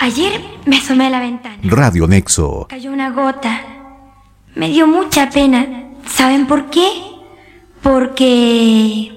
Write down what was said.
Ayer me asomé a la ventana. Radio Nexo. Cayó una gota. Me dio mucha pena. ¿Saben por qué? Porque